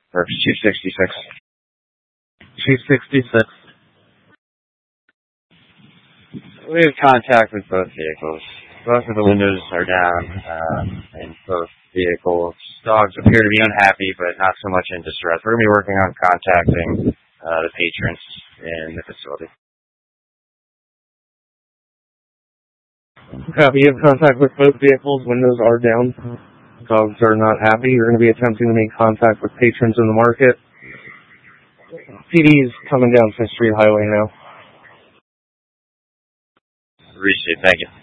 Or 266. 266. We have contact with both vehicles. Both of the windows are down, and both vehicles. Dogs appear to be unhappy, but not so much in distress. We're going to be working on contacting the patrons in the facility. Copy. You have contact with both vehicles. Windows are down. Dogs are not happy. You're going to be attempting to make contact with patrons in the market. PD is coming down 5th Street Highway now. Appreciate it. Thank you.